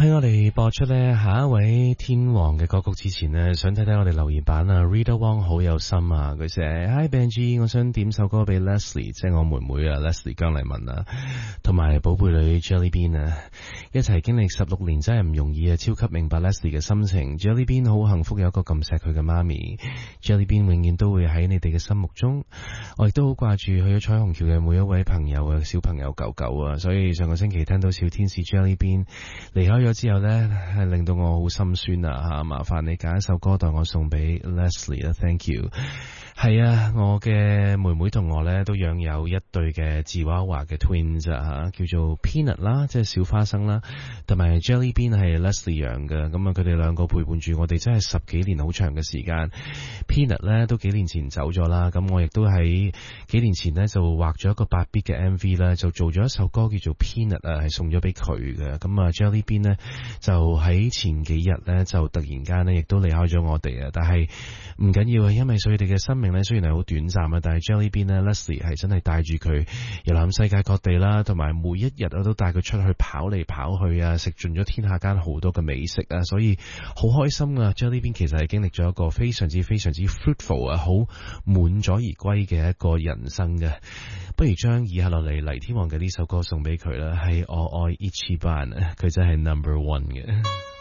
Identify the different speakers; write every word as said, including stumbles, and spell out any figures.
Speaker 1: 喺我哋播出呢下一位天王嘅歌曲之前呢，想睇睇我哋留言版啊 Rita Wong 好有心啊，佢寫 Hi Benji， 我想點首歌俾 Leslie， 即係我妹妹啊 Leslie 姜麗文啊，同埋寶貝女 Jelly Bean 啊，一齊經歷十六年真係唔容易啊，超級明白 Leslie 嘅心情。 Jelly Bean 好幸福有一個咁錫佢嘅媽咪， Jelly Bean 永遠都會喺你哋嘅心目中。我亦都好掛住去咗彩虹橋嘅每一位朋友啊，小朋友狗狗啊，所以上個星期聽到小天使 Jelly Bean 離開咗之後呢，係令到我好心酸啊吓，麻煩你揀一首歌代我送俾 Leslie 啊 Thank you。係啊，我嘅妹妹同我呢都養有一對嘅芝娃娃嘅 twins 啊，叫做 Peanut 啦，即係小花生啦，同埋 Jelly Bean 係 Leslie 養嘅。咁啊，佢哋兩個陪伴住我哋真係十幾年好長嘅時間。Peanut 呢都幾年前走咗啦，咁我亦都喺幾年前呢就畫咗一個八 bit 嘅 M V 啦，就做咗一首歌叫做 Peanut 啊，係送咗俾佢嘅。咁啊 Jelly Bean 呢就喺前幾日呢就突然間呢亦都離開咗我哋啊，但係唔緊要啊，因為佢哋嘅生命咧雖然係好短暫啊，但係 Jelly Bean 咧 Leslie 係真係帶住佢遊覽世界各地啦，同埋每一日啊都帶佢出去跑嚟跑去啊，食盡咗天下間好多嘅美食啊，所以好開心啊。Jelly Bean 其實係經歷咗一個非常之非常之 fruitful 啊，好滿載而歸嘅一個人生嘅。不如將以下落嚟黎天王嘅呢首歌送俾佢啦，係我愛 Ichiban，佢真係 number one 嘅。